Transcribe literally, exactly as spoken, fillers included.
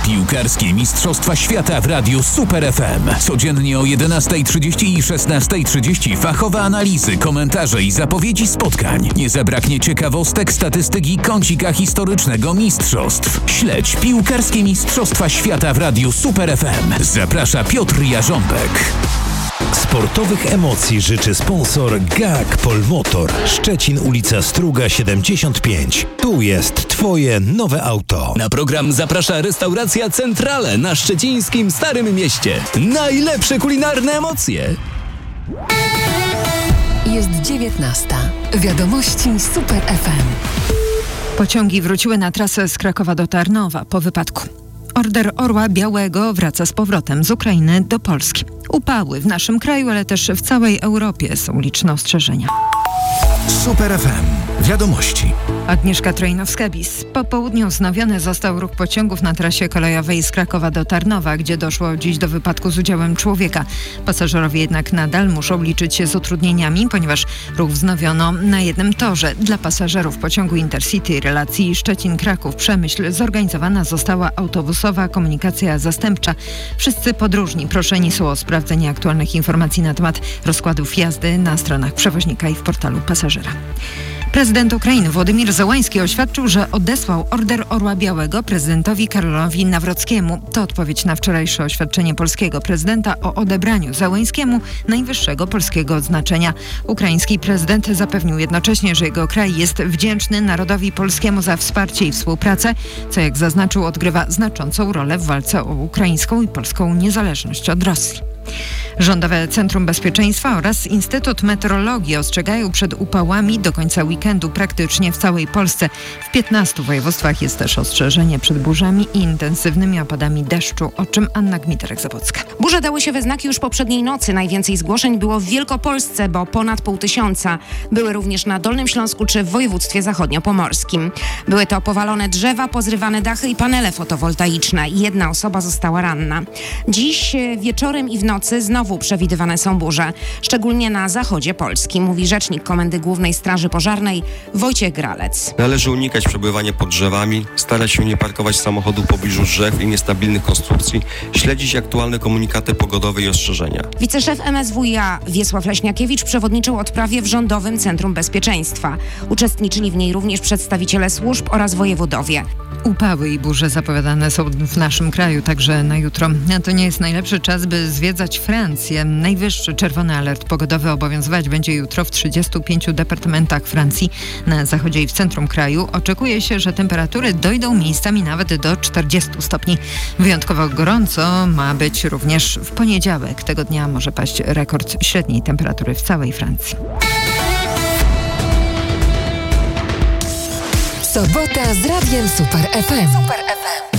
Piłkarskie Mistrzostwa Świata w Radiu Super F M. Codziennie o jedenasta trzydzieści i szesnasta trzydzieści fachowe analizy, komentarze i zapowiedzi spotkań. Nie zabraknie ciekawostek, statystyk i kącika historycznego mistrzostw. Śledź Piłkarskie Mistrzostwa Świata w Radiu Super F M. Zaprasza Piotr Jarząbek. Sportowych emocji życzy sponsor G A K Polmotor. Szczecin, ulica Struga siedemdziesiąt pięć. Tu jest Twoje nowe auto. Na program zaprasza restauracja Centrale na szczecińskim Starym Mieście. Najlepsze kulinarne emocje. Jest dziewiętnasta. Wiadomości Super F M. Pociągi wróciły na trasę z Krakowa do Tarnowa po wypadku. Order Orła Białego wraca z powrotem z Ukrainy do Polski. Upały w naszym kraju, ale też w całej Europie są liczne ostrzeżenia. Super F M. Wiadomości. Agnieszka Trojnowska-Bis. Po południu wznowiony został ruch pociągów na trasie kolejowej z Krakowa do Tarnowa, gdzie doszło dziś do wypadku z udziałem człowieka. Pasażerowie jednak nadal muszą liczyć się z utrudnieniami, ponieważ ruch wznowiono na jednym torze. Dla pasażerów pociągu Intercity relacji Szczecin-Kraków-Przemyśl zorganizowana została autobusowa komunikacja zastępcza. Wszyscy podróżni proszeni są o sprawdzenie aktualnych informacji na temat rozkładów jazdy na stronach przewoźnika i w portalu pasażera. Prezydent Ukrainy Władimir Zełański oświadczył, że odesłał Order Orła Białego prezydentowi Karolowi Nawrockiemu. To odpowiedź na wczorajsze oświadczenie polskiego prezydenta o odebraniu Zełańskiemu najwyższego polskiego odznaczenia. Ukraiński prezydent zapewnił jednocześnie, że jego kraj jest wdzięczny narodowi polskiemu za wsparcie i współpracę, co jak zaznaczył odgrywa znaczącą rolę w walce o ukraińską i polską niezależność od Rosji. Rządowe Centrum Bezpieczeństwa oraz Instytut Meteorologii ostrzegają przed upałami do końca weekendu praktycznie w całej Polsce. W piętnastu województwach jest też ostrzeżenie przed burzami i intensywnymi opadami deszczu, o czym Anna Gmiterek-Zabłocka. Burze dały się we znaki już poprzedniej nocy. Najwięcej zgłoszeń było w Wielkopolsce, bo ponad pół tysiąca. Były również na Dolnym Śląsku czy w województwie zachodniopomorskim. Były to powalone drzewa, pozrywane dachy i panele fotowoltaiczne. Jedna osoba została ranna. Dziś wieczorem i w nocy znowu przewidywane są burze, szczególnie na zachodzie Polski, mówi rzecznik Komendy Głównej Straży Pożarnej Wojciech Gralec. Należy unikać przebywania pod drzewami, starać się nie parkować samochodu w pobliżu drzew i niestabilnych konstrukcji, śledzić aktualne komunikaty pogodowe i ostrzeżenia. Wiceszef M S W i A Wiesław Leśniakiewicz przewodniczył odprawie w Rządowym Centrum Bezpieczeństwa. Uczestniczyli w niej również przedstawiciele służb oraz wojewodowie. Upały i burze zapowiadane są w naszym kraju także na jutro. A to nie jest najlepszy czas, by zwiedzać Francję. Najwyższy czerwony alert pogodowy obowiązywać będzie jutro w trzydziestu pięciu departamentach Francji. Na zachodzie i w centrum kraju oczekuje się, że temperatury dojdą miejscami nawet do czterdziestu stopni. Wyjątkowo gorąco ma być również w poniedziałek. Tego dnia może paść rekord średniej temperatury w całej Francji. Sobota z Radiem Super F M. Super F M.